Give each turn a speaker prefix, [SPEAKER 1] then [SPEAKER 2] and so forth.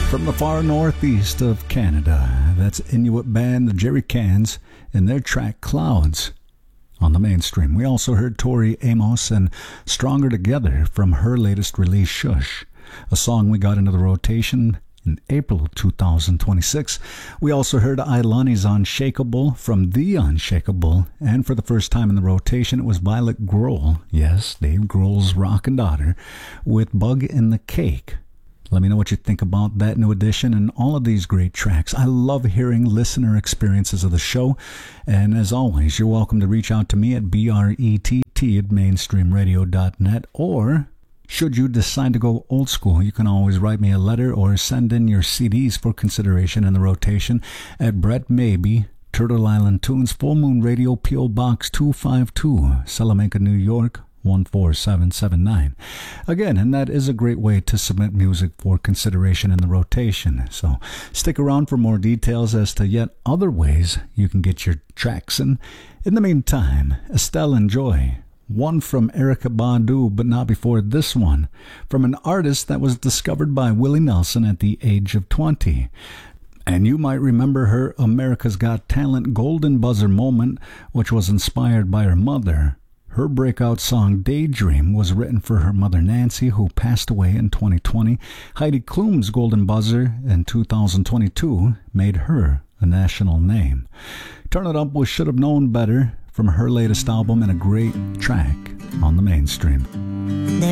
[SPEAKER 1] From the far northeast of Canada, that's Inuit band the Jerry Cans and their track Clouds on the Mainstream. We also heard Tori Amos and Stronger Together from her latest release, Shush, a song we got into the rotation in April 2026. We also heard Ailani's Unshakable from The Unshakable, and for the first time in the rotation, it was Violet Grohl, yes, Dave Grohl's rockin' daughter, with Bug in the Cake. Let me know what you think about that new edition and all of these great tracks. I love hearing listener experiences of the show. And as always, you're welcome to reach out to me at brett@mainstreamradio.net. Or, should you decide to go old school, you can always write me a letter or send in your CDs for consideration in the rotation at Brett Maybe, Turtle Island Tunes, Full Moon Radio, P.O. Box 252, Salamanca, New York, 14779. Again, and that is a great way to submit music for consideration in the rotation. So stick around for more details as to yet other ways you can get your tracks in. In the meantime, Estelle, enjoy one from Erykah Badu, but not before this one, from an artist that was discovered by Willie Nelson at the age of 20. And you might remember her America's Got Talent Golden Buzzer moment, which was inspired by her mother. Her breakout song Daydream was written for her mother Nancy, who passed away in 2020. Heidi Klum's Golden Buzzer in 2022 made her a national name. Turn It Up with Should Have Known Better from her latest album and a great track on the Mainstream.